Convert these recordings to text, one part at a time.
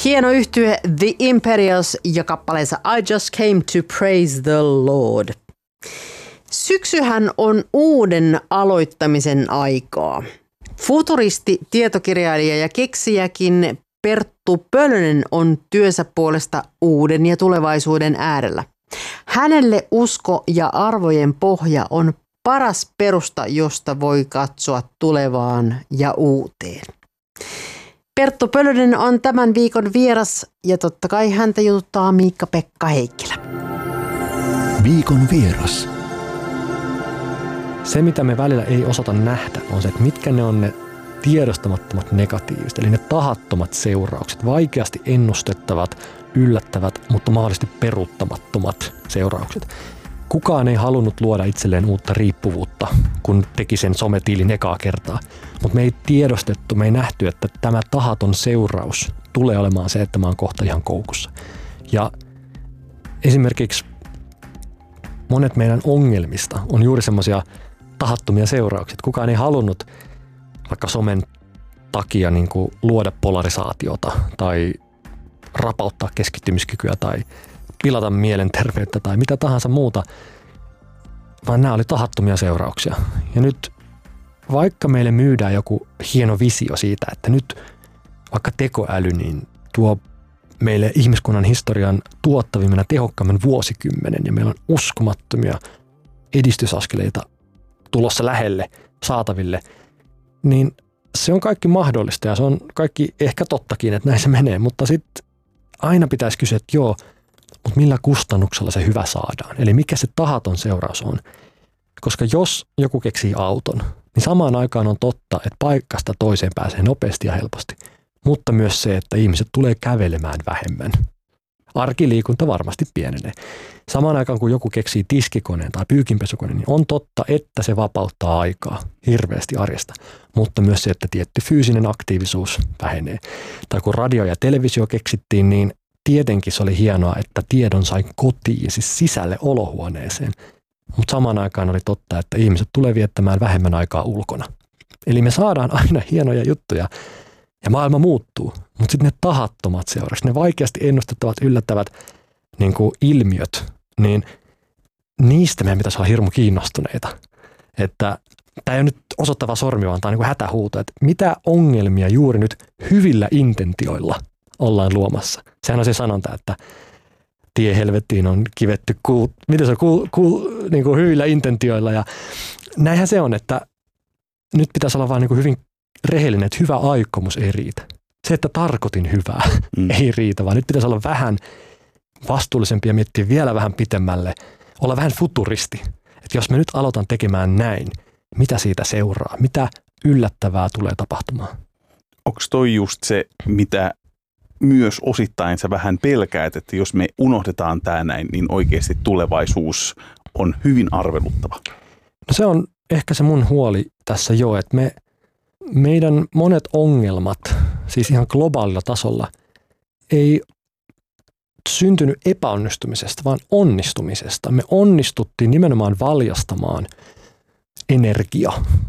Hieno yhtye The Imperials ja kappaleensa I Just Came to Praise the Lord. Syksyhän on uuden aloittamisen aikaa. Futuristi, tietokirjailija ja keksijäkin Perttu Pölönen on työnsä puolesta uuden ja tulevaisuuden äärellä. Hänelle usko ja arvojen pohja on paras perusta, josta voi katsoa tulevaan ja uuteen. Perttu Pölönen on tämän viikon vieras ja totta kai häntä jututtaa Miikka-Pekka Heikkilä. Viikon vieras. Se, mitä me välillä ei osata nähdä, on se, että mitkä ne on ne tiedostamattomat negatiiviset, eli ne tahattomat seuraukset, vaikeasti ennustettavat, yllättävät, mutta mahdollisesti peruuttamattomat seuraukset. Kukaan ei halunnut luoda itselleen uutta riippuvuutta, kun teki sen sometilin ekaa kertaa. Mutta me ei tiedostettu, me ei nähty, että tämä tahaton seuraus tulee olemaan se, että mä oon kohta ihan koukussa. Ja esimerkiksi monet meidän ongelmista on juuri semmoisia tahattomia seurauksia. Kukaan ei halunnut vaikka somen takia niin kuin luoda polarisaatiota tai rapauttaa keskittymiskykyä tai pilata mielenterveyttä tai mitä tahansa muuta, vaan nämä oli tahattomia seurauksia. Ja nyt vaikka meille myydään joku hieno visio siitä, että nyt vaikka tekoäly niin tuo meille ihmiskunnan historian tuottavimman ja tehokkaamman vuosikymmenen ja meillä on uskomattomia edistysaskeleita tulossa lähelle, saataville, niin se on kaikki mahdollista ja se on kaikki ehkä tottakin, että näin se menee, mutta sitten aina pitäisi kysyä, että joo, mutta millä kustannuksella se hyvä saadaan? Eli mikä se tahaton seuraus on? Koska jos joku keksii auton, niin samaan aikaan on totta, että paikasta toiseen pääsee nopeasti ja helposti, mutta myös se, että ihmiset tulee kävelemään vähemmän. Arkiliikunta varmasti pienenee. Samaan aikaan, kun joku keksii tiskikoneen tai pyykinpesukoneen, niin on totta, että se vapauttaa aikaa hirveästi arjesta, mutta myös se, että tietty fyysinen aktiivisuus vähenee. Tai kun radio ja televisio keksittiin, niin tietenkin se oli hienoa, että tiedon sai kotiin, siis sisälle olohuoneeseen. Mutta samaan aikaan oli totta, että ihmiset tulee viettämään vähemmän aikaa ulkona. Eli me saadaan aina hienoja juttuja ja maailma muuttuu. Mutta sitten ne tahattomat seuraukset, ne vaikeasti ennustettavat, yllättävät niin kuin ilmiöt, niin niistä meidän pitäisi olla hirmu kiinnostuneita. Että tämä ei ole nyt osoittava sormi, vaan tämä on niin kuin hätähuuto, että mitä ongelmia juuri nyt hyvillä intentioilla ollaan luomassa. Sehän on se sanonta, että tie helvettiin on kivetty niin kuin hyvillä intentioilla. Ja näinhän se on, että nyt pitäisi olla vaan niin kuin hyvin rehellinen, että hyvä aikomus ei riitä. Se, että tarkoitin hyvää, ei riitä, vaan nyt pitäisi olla vähän vastuullisempi ja miettiä vielä vähän pitemmälle, olla vähän futuristi. Että jos me nyt aloitan tekemään näin, mitä siitä seuraa, mitä yllättävää tulee tapahtumaan? Onko toi just se, mitä myös osittain sä vähän pelkäät, että jos me unohdetaan tämä näin, niin oikeasti tulevaisuus on hyvin arveluttava? No se on ehkä se mun huoli tässä jo, että meidän monet ongelmat, siis ihan globaalilla tasolla, ei syntynyt epäonnistumisesta, vaan onnistumisesta. Me onnistuttiin nimenomaan valjastamaan energia.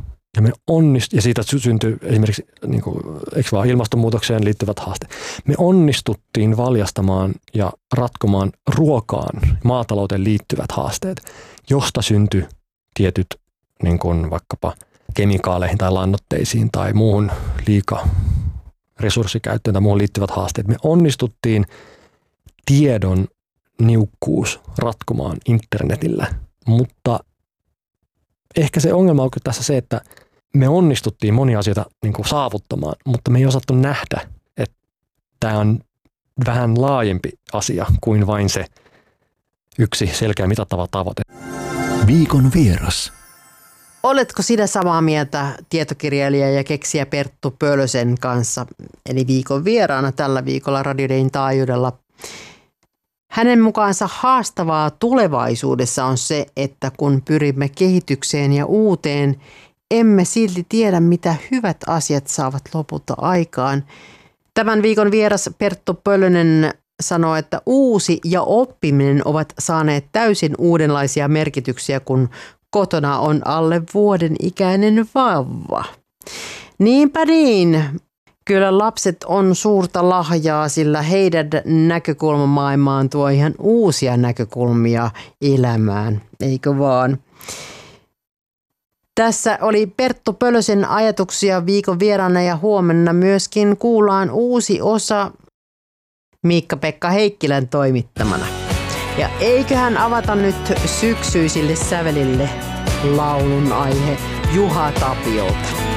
Ja siitä syntyi esimerkiksi niin kuin, eikö vaan ilmastonmuutokseen liittyvät haasteet. Me onnistuttiin valjastamaan ja ratkomaan ruokaan, maatalouteen liittyvät haasteet, josta syntyi tietyt niin kuin vaikkapa kemikaaleihin tai lannoitteisiin tai muuhun resurssikäyttöön tai muuhun liittyvät haasteet. Me onnistuttiin tiedon niukkuus ratkomaan internetillä, mutta ehkä se ongelma on tässä se, että me onnistuttiin monia asioita niin kuin saavuttamaan, mutta me ei osattu nähdä, että tämä on vähän laajempi asia kuin vain se yksi selkeä mitattava tavoite. Viikon vieras. Oletko sinä samaa mieltä tietokirjailija ja keksijä Perttu Pölösen kanssa, eli viikon vieraana tällä viikolla Radio Dayn taajuudella? Hänen mukaansa haastavaa tulevaisuudessa on se, että kun pyrimme kehitykseen ja uuteen, emme silti tiedä, mitä hyvät asiat saavat lopulta aikaan. Tämän viikon vieras Perttu Pölönen sanoo, että uusi ja oppiminen ovat saaneet täysin uudenlaisia merkityksiä, kun kotona on alle vuoden ikäinen vauva. Niinpä niin. Kyllä lapset on suurta lahjaa, sillä heidän näkökulma maailmaan tuo ihan uusia näkökulmia elämään, eikö vaan? Tässä oli Perttu Pölösen ajatuksia viikon vieraana ja huomenna myöskin kuullaan uusi osa Miikka-Pekka Heikkilän toimittamana. Ja eiköhän avata nyt syksyisille sävelille laulun aihe Juha Tapiolta.